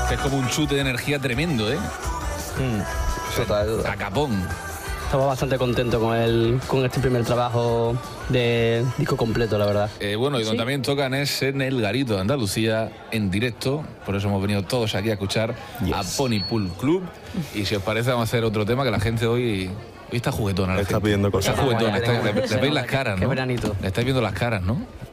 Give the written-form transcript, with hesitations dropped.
Que es como un chute de energía tremendo, ¿eh? Total. A capón. Estamos bastante contentos con este primer trabajo de disco completo, la verdad. Bueno, y donde también tocan es en el Garito de Andalucía, en directo. Por eso hemos venido todos aquí a escuchar a Pony Pool Club. Y si os parece, vamos a hacer otro tema que la gente hoy está juguetona. Está pidiendo cosas. Está juguetona. Le veis las caras, ¿no? Qué veranito. Le estáis viendo las caras, ¿no?